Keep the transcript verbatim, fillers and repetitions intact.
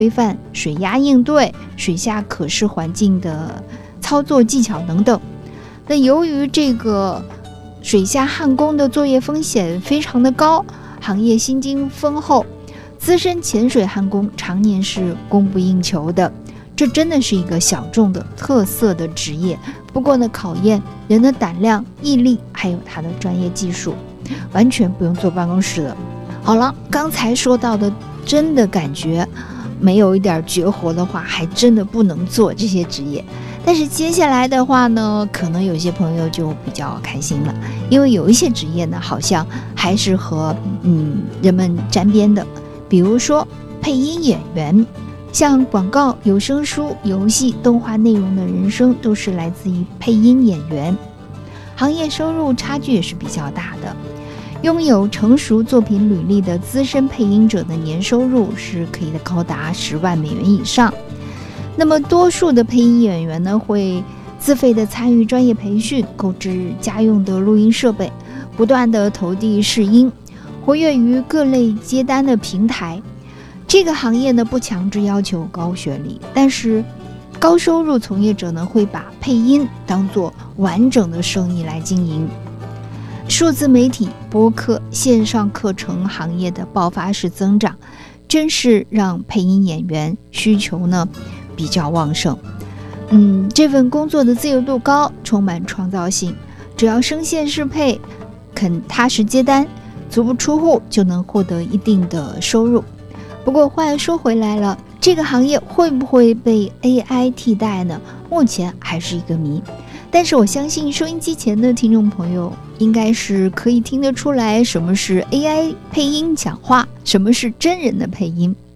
规范、水压应对、水下可视环境的操作技巧等等。那由于这个水下焊工的作业风险非常的高，行业薪金丰厚，资深潜水焊工常年是供不应求的，这真的是一个小众的特色的职业。不过呢，考验人的胆量、毅力，还有他的专业技术，完全不用坐办公室的。好了，刚才说到的，真的感觉没有一点绝活的话，还真的不能做这些职业。但是接下来的话呢，可能有些朋友就比较开心了，因为有一些职业呢，好像还是和嗯人们沾边的，比如说配音演员，像广告、有声书、游戏、动画内容的人声都是来自于配音演员，行业收入差距也是比较大的。拥有成熟作品履历的资深配音者的年收入是可以高达十万美元以上。那么多数的配音演员呢，会自费的参与专业培训，购置家用的录音设备，不断的投递试音，活跃于各类接单的平台。这个行业呢，不强制要求高学历，但是高收入从业者呢，会把配音当作完整的生意来经营。数字媒体、播客、线上课程行业的爆发式增长，真是让配音演员需求呢比较旺盛。嗯，这份工作的自由度高，充满创造性，只要声线适配，肯踏实接单，足不出户就能获得一定的收入。不过话又说回来了，这个行业会不会被 A I 替代呢？目前还是一个谜。但是我相信收音机前的听众朋友应该是可以听得出来什么是 A I 配音讲话，什么是真人的配音。